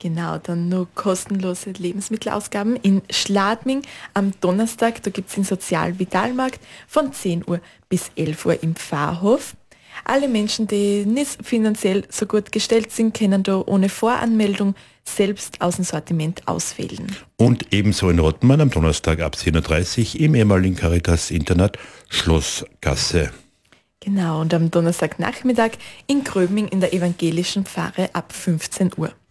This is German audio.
Genau, dann nur kostenlose Lebensmittelausgaben in Schladming am Donnerstag. Da gibt es den Sozialvitalmarkt von 10 Uhr bis 11 Uhr im Pfarrhof. Alle Menschen, die nicht finanziell so gut gestellt sind, können da ohne Voranmeldung selbst aus dem Sortiment auswählen. Und ebenso in Rottmann am Donnerstag ab 10.30 Uhr im ehemaligen Caritas-Internat Schlossgasse. Genau, und am Donnerstagnachmittag in Gröbming in der evangelischen Pfarre ab 15 Uhr.